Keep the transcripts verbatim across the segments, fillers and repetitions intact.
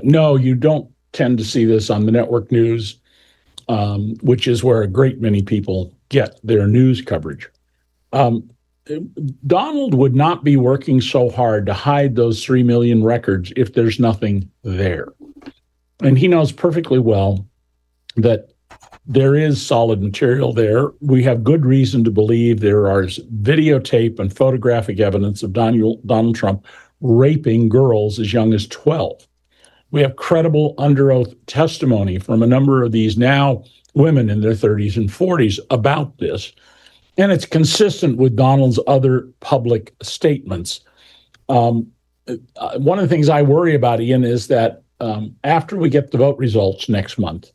no, you don't tend to see this on the network news, um, which is where a great many people get their news coverage. Um, Donald would not be working so hard to hide those three million records if there's nothing there. And he knows perfectly well that there is solid material there. We have good reason to believe there are videotape and photographic evidence of Donald, Donald Trump raping girls as young as twelve. We have credible under oath testimony from a number of these now women in their thirties and forties about this. And it's consistent with Donald's other public statements. Um, one of the things I worry about, Ian, is that um, after we get the vote results next month,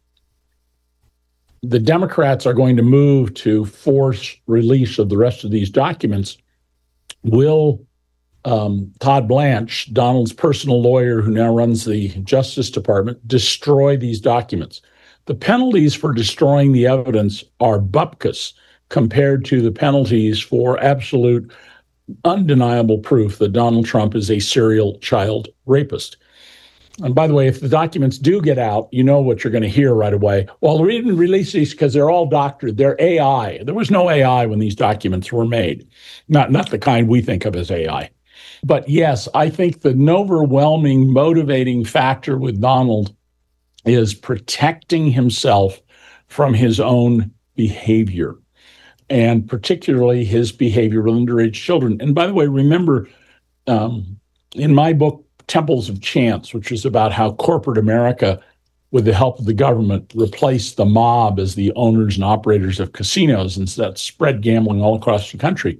the Democrats are going to move to force release of the rest of these documents. Will um, Todd Blanche, Donald's personal lawyer who now runs the Justice Department, destroy these documents? The penalties for destroying the evidence are bupkis compared to the penalties for absolute, undeniable proof that Donald Trump is a serial child rapist. And by the way, if the documents do get out, you know what you're going to hear right away. Well, we didn't release these because they're all doctored. They're A I. There was no A I when these documents were made. Not, not the kind we think of as A I. But yes, I think the overwhelming motivating factor with Donald is protecting himself from his own behavior, and particularly his behavior with underage children. And by the way, remember, um, in my book, Temples of Chance, which is about how corporate America, with the help of the government, replaced the mob as the owners and operators of casinos, and that spread gambling all across the country.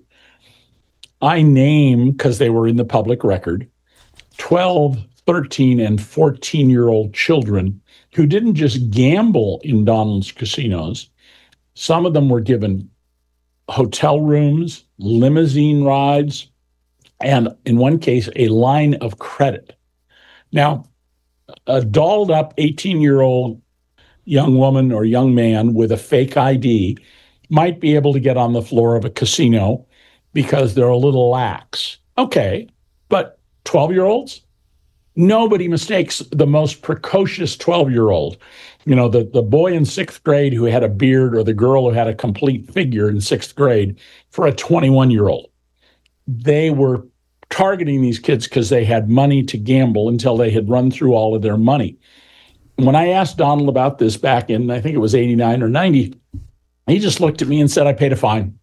I name, because they were in the public record, twelve, thirteen, and fourteen-year-old children who didn't just gamble in Donald's casinos. Some of them were given hotel rooms, limousine rides, and in one case, a line of credit. Now, a dolled up eighteen-year-old young woman or young man with a fake I D might be able to get on the floor of a casino because they're a little lax. Okay, but twelve-year-olds? Nobody mistakes the most precocious twelve-year-old. You know, the, the boy in sixth grade who had a beard or the girl who had a complete figure in sixth grade for a twenty-one-year-old. They were targeting these kids because they had money to gamble until they had run through all of their money. When I asked Donald about this back in, I think it was eighty-nine or ninety, he just looked at me and said, I paid a fine.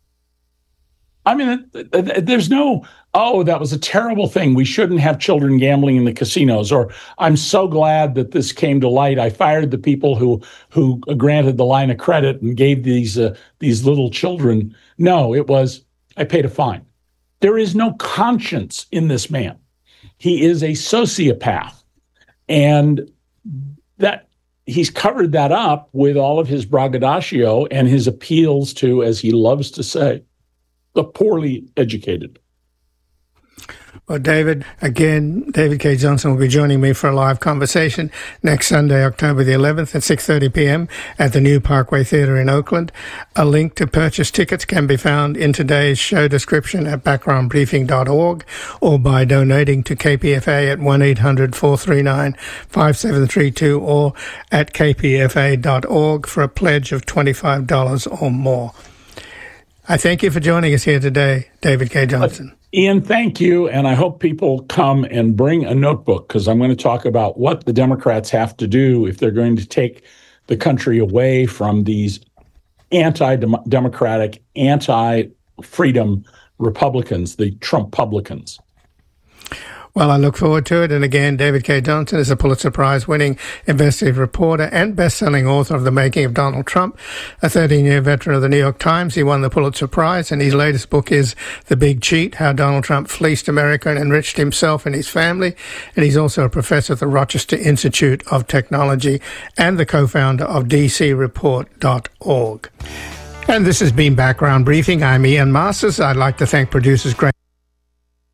I mean, there's no, oh, that was a terrible thing. We shouldn't have children gambling in the casinos. Or I'm so glad that this came to light. I fired the people who who granted the line of credit and gave these uh, these little children. No, it was, I paid a fine. There is no conscience in this man. He is a sociopath. And that he's covered that up with all of his braggadocio and his appeals to, as he loves to say, the poorly educated. Well, David, again, David Cay Johnston will be joining me for a live conversation next Sunday, October the eleventh at six thirty p.m. at the New Parkway Theatre in Oakland. A link to purchase tickets can be found in today's show description at background briefing dot org or by donating to K P F A at one eight hundred four three nine five seven three two or at k p f a dot org for a pledge of twenty-five dollars or more. I thank you for joining us here today, David Cay Johnston. Uh, Ian, thank you. And I hope people come and bring a notebook, because I'm going to talk about what the Democrats have to do if they're going to take the country away from these anti-democratic, anti-freedom Republicans, the Trump-publicans. Well, I look forward to it. And again, David Cay Johnston is a Pulitzer Prize-winning investigative reporter and best-selling author of The Making of Donald Trump, a thirteen-year veteran of the New York Times. He won the Pulitzer Prize, and his latest book is The Big Cheat, How Donald Trump Fleeced America and Enriched Himself and His Family. And he's also a professor at the Rochester Institute of Technology and the co-founder of D C report dot org. And this has been Background Briefing. I'm Ian Masters. I'd like to thank producers Greg